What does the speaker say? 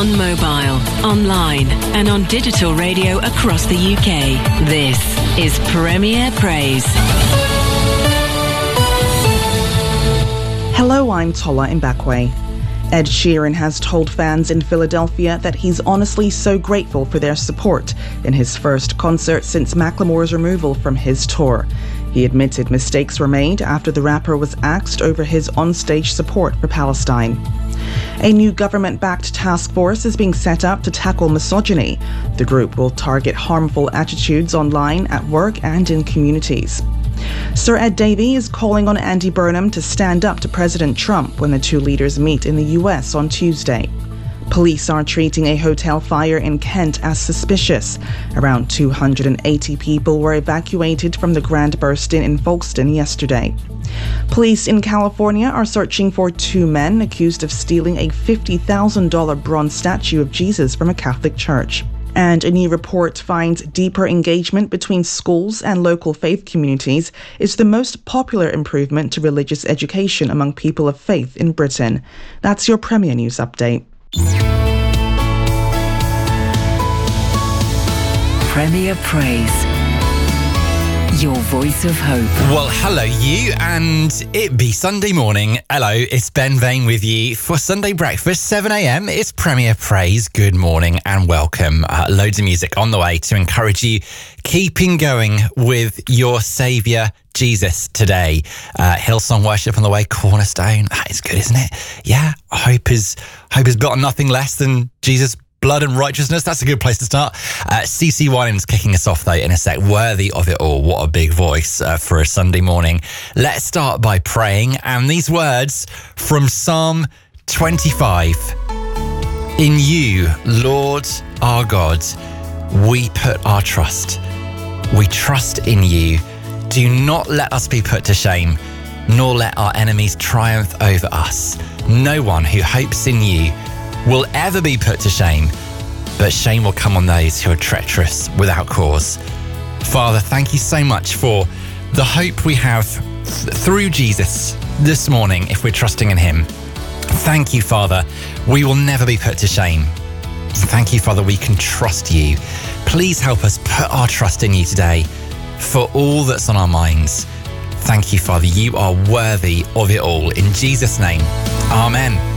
On mobile, online and on digital radio across the UK. This is Premier Praise. Hello, I'm Tola Mbakwe. Ed Sheeran has told fans in Philadelphia that he's honestly so grateful for their support in his first concert since Macklemore's removal from his tour. He admitted mistakes were made after the rapper was axed over his onstage support for Palestine. A new government-backed task force is being set up to tackle misogyny. The group will target harmful attitudes online, at work and in communities. Sir Ed Davey is calling on Andy Burnham to stand up to President Trump when the two leaders meet in the US on Tuesday. Police are treating a hotel fire in Kent as suspicious. Around 280 people were evacuated from the Grand Burst-In in Folkestone yesterday. Police in California are searching for two men accused of stealing a $50,000 bronze statue of Jesus from a Catholic church. And a new report finds deeper engagement between schools and local faith communities is the most popular improvement to religious education among people of faith in Britain. That's your Premier News Update. Premier Praise. Your voice of hope. Well, hello you, and it be Sunday morning. Hello, it's Ben Vane with you for Sunday breakfast, 7 a.m. It's Premier Praise. Good morning and welcome. Loads of music on the way to encourage you keeping going with your Saviour Jesus today. Hillsong worship on the way, Cornerstone. That is good, isn't it? Yeah, hope is built on nothing less than Jesus' blood and righteousness. That's a good place to start. CeCe Winans kicking us off though in a sec. Worthy of it all. What a big voice for a Sunday morning. Let's start by praying, and these words from Psalm 25. In you, Lord our God, we put our trust. We trust in you. Do not let us be put to shame, nor let our enemies triumph over us. No one who hopes in you will ever be put to shame, but shame will come on those who are treacherous without cause. Father, thank you so much for the hope we have through Jesus this morning if we're trusting in him. Thank you, Father, we will never be put to shame. Thank you, Father, we can trust you. Please help us put our trust in you today for all that's on our minds. Thank you, Father, you are worthy of it all. In Jesus' name, amen.